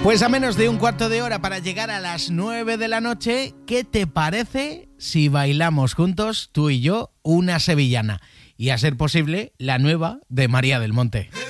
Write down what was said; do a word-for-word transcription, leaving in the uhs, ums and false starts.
Pues a menos de un cuarto de hora para llegar a las nueve de la noche, ¿qué te parece si bailamos juntos, tú y yo, una sevillana? Y a ser posible, la nueva de María del Monte.